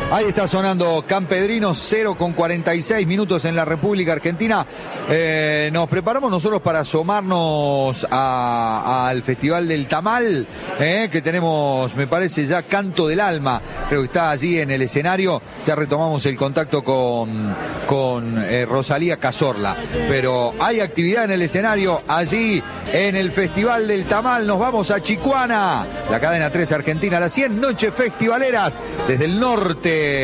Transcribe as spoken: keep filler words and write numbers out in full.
Ahí está sonando Campedrino, cero con cuarenta y seis minutos en la República Argentina. Eh, nos preparamos nosotros para asomarnos a, al Festival del Tamal, eh, que tenemos, me parece, ya Canto del Alma. Creo que está allí en el escenario. Ya retomamos el contacto con, con eh, Rosalía Cazorla. Pero hay actividad en el escenario allí en el Festival del Tamal. Nos vamos a Chicuana, la cadena tres Argentina, las cien noches festivaleras desde el norte